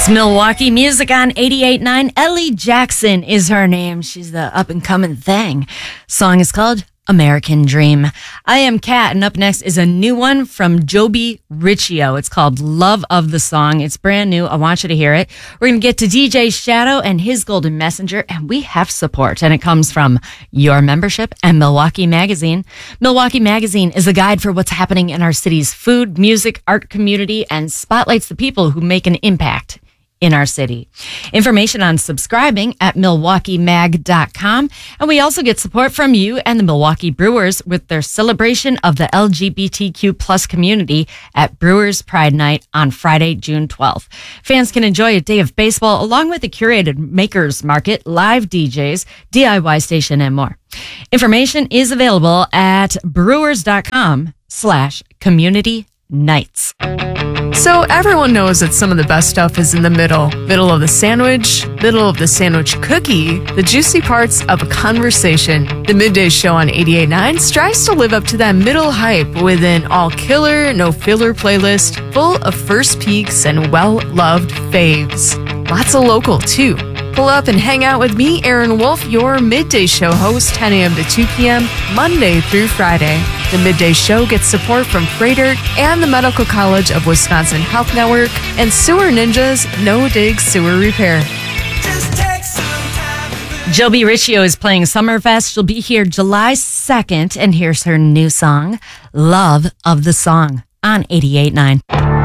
It's Milwaukee music on 88.9. Ellie Jackson is her name. She's the up-and-coming thing. Song is called American Dream. I am Kat, and up next is a new one from Joby Riccio. It's called Love of the Song. It's brand new. I want you to hear it. We're going to get to DJ Shadow and his Golden Messenger, and we have support, and it comes from your membership and Milwaukee Magazine. Milwaukee Magazine is a guide for what's happening in our city's food, music, art community, and spotlights the people who make an impact in our city. Information on subscribing at MilwaukeeMag.com. And we also get support from you and the Milwaukee Brewers with their celebration of the LGBTQ plus community at Brewers Pride Night on Friday, June 12th. Fans can enjoy a day of baseball along with a curated makers market, live DJs, DIY station, and more. Information is available at brewers.com/community nights. So everyone knows that some of the best stuff is in the middle. Middle of the sandwich, middle of the sandwich cookie, the juicy parts of a conversation. The Midday Show on 88.9 strives to live up to that middle hype with an all-killer, no-filler playlist full of first peeks and well-loved faves. Lots of local, too. Pull up and hang out with me, Aaron Wolf, your Midday Show host, 10 a.m. to 2 p.m., Monday through Friday. The Midday Show gets support from Freighter and the Medical College of Wisconsin Health Network and Sewer Ninjas No Dig Sewer Repair. Joby Riccio is playing Summerfest. She'll be here July 2nd, and here's her new song, Love of the Song, on 88.9.